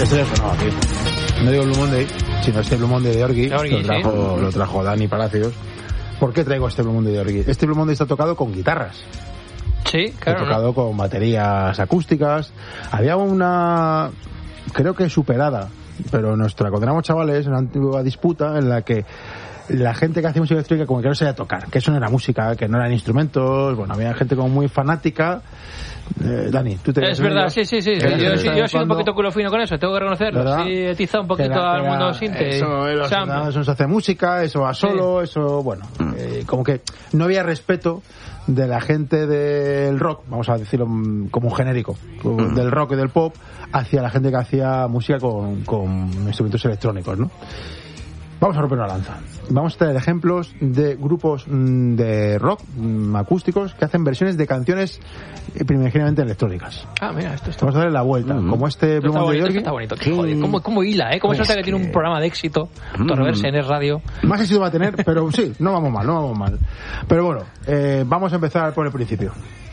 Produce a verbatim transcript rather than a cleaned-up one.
Ese ya sonaba aquí. No digo Blue Monday, sino este Blue Monday de Orgy, Orgy, que lo trajo, sí. lo trajo Dani Palacios. ¿Por qué traigo este Blue Monday de Orgy? Este Blue Monday está tocado con guitarras. Sí, claro. Está tocado ¿no? con baterías acústicas. Había una, creo que superada, pero nuestra, cuando éramos chavales, una antigua disputa en la que la gente que hacía música electrónica como que no sabía tocar, que eso no era música, que no eran instrumentos. Bueno, había gente como muy fanática. Eh, Dani, tú te... Es verdad, sí, sí, sí. Yo, yo, yo, yo he sido un poquito culo fino con eso, tengo que reconocerlo. ¿verdad? Sí, he tizado un poquito Era, al era, mundo sinte. Eso, eso, Sam. eso se hace música, eso va solo, sí. Eso, bueno, eh, como que no había respeto de la gente del rock, vamos a decirlo como un genérico, mm. del rock y del pop, hacia la gente que hacía música con, con instrumentos electrónicos, ¿no? Vamos a romper una lanza. Vamos a traer ejemplos de grupos de rock acústicos que hacen versiones de canciones primigeniamente electrónicas. Ah, mira, esto está... Vamos a darle la vuelta. Mm-hmm. Como este Blue Monday de Orgy. Está bonito. Joder, ¿cómo, cómo hila, eh? ¿Cómo se nota que tiene un programa de éxito? Mm. Torreverse en Es Radio. Más éxito va a tener, pero sí, no vamos mal, no vamos mal. Pero bueno, eh, vamos a empezar por el principio.